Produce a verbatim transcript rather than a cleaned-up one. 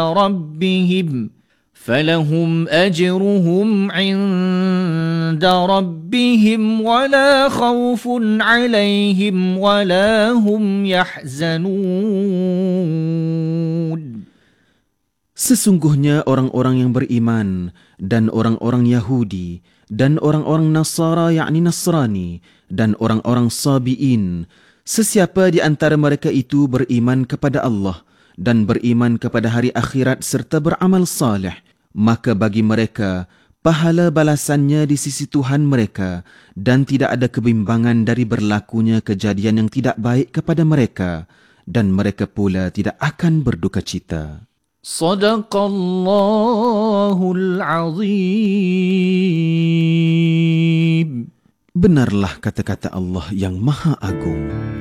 ربهم فلهم أجرهم عند ربهم ولا خوف عليهم ولا هم يحزنون. Sesungguhnya orang-orang yang beriman dan orang-orang Yahudi dan orang-orang Nasara yakni Nasrani dan orang-orang Sabi'in, sesiapa di antara mereka itu beriman kepada Allah dan beriman kepada hari akhirat serta beramal saleh, maka bagi mereka pahala balasannya di sisi Tuhan mereka dan tidak ada kebimbangan dari berlakunya kejadian yang tidak baik kepada mereka dan mereka pula tidak akan berduka cita. Sadaqallahul Azim. Benarlah kata-kata Allah yang Maha Agung.